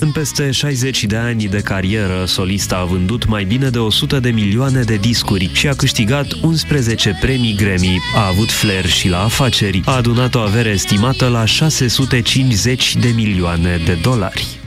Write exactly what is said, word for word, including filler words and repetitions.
În peste șaizeci de ani de carieră, solista a vândut mai bine de o sută de milioane de discuri și a câștigat unsprezece premii Grammy. A avut flair și la afaceri. A adunat o avere estimată la șase sute cincizeci de milioane de dolari.